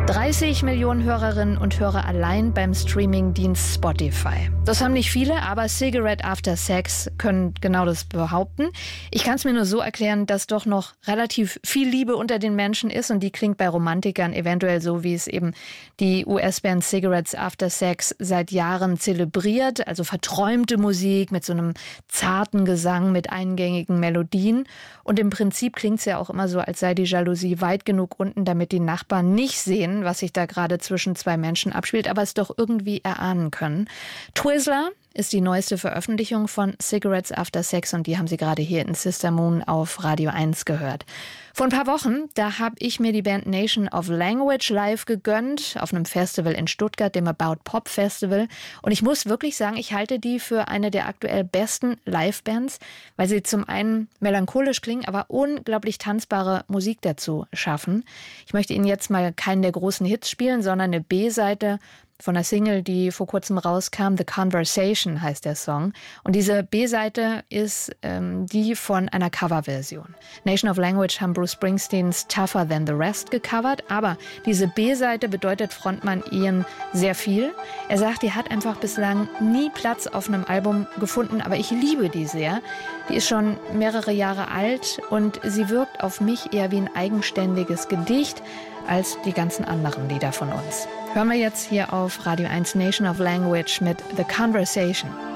30 Millionen Hörerinnen und Hörer allein beim Streamingdienst Spotify. Das haben nicht viele, aber Cigarette After Sex können genau das behaupten. Ich kann es mir nur so erklären, dass doch noch relativ viel Liebe unter den Menschen ist und die klingt bei Romantikern eventuell so, wie es eben die US-Band Cigarettes After Sex seit Jahren zelebriert. Also verträumte Musik mit so einem zarten Gesang, mit eingängigen Melodien. Und im Prinzip klingt es ja auch immer so, als sei die Jalousie weit genug unten, damit die Nachbarn nicht sehen, was sich da gerade zwischen zwei Menschen abspielt, aber es doch irgendwie erahnen können. Twizzler ist die neueste Veröffentlichung von Cigarettes After Sex und die haben Sie gerade hier in Sister Moon auf Radio 1 gehört. Vor ein paar Wochen, da habe ich mir die Band Nation of Language live gegönnt, auf einem Festival in Stuttgart, dem About Pop Festival. Und ich muss wirklich sagen, ich halte die für eine der aktuell besten Live-Bands, weil sie zum einen melancholisch klingen, aber unglaublich tanzbare Musik dazu schaffen. Ich möchte Ihnen jetzt mal keinen der großen Hits spielen, sondern eine B-Seite von einer Single, die vor kurzem rauskam. The Conversation heißt der Song. Und diese B-Seite ist die von einer Coverversion. Nation of Language haben Bruce Springsteens Tougher Than the Rest gecovert, aber diese B-Seite bedeutet Frontmann Ian sehr viel. Er sagt, die hat einfach bislang nie Platz auf einem Album gefunden, aber ich liebe die sehr. Die ist schon mehrere Jahre alt und sie wirkt auf mich eher wie ein eigenständiges Gedicht als die ganzen anderen Lieder von uns. Hören wir jetzt hier auf Radio 1 Nation of Language mit The Conversation.